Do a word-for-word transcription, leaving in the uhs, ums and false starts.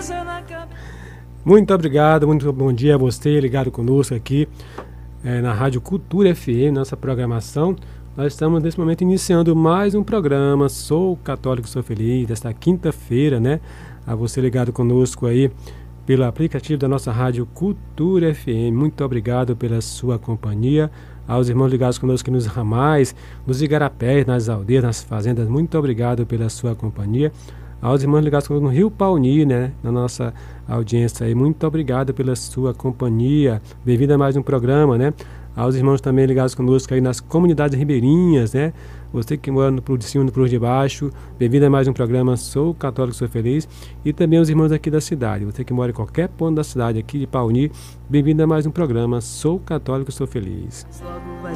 Muito obrigado, muito bom dia a você ligado conosco aqui é, na Rádio Cultura F M, nossa programação. Nós estamos nesse momento iniciando mais um programa Sou Católico, Sou Feliz, desta quinta-feira, né? A você ligado conosco aí pelo aplicativo da nossa Rádio Cultura F M. Muito obrigado pela sua companhia. Aos irmãos ligados conosco nos ramais, nos igarapés, nas aldeias, nas fazendas, muito obrigado pela sua companhia. Aos irmãos ligados conosco no Rio Pauni, né, na nossa audiência aí, muito obrigado pela sua companhia. Bem-vindo a mais um programa, né? Aos irmãos também ligados conosco aí nas comunidades ribeirinhas, né? Você que mora no Plur de Cima, no Plur de Baixo, bem-vindo a mais um programa Sou Católico, Sou Feliz. E também os irmãos aqui da cidade, você que mora em qualquer ponto da cidade aqui de Pauni, bem-vindo a mais um programa Sou Católico, Sou Feliz.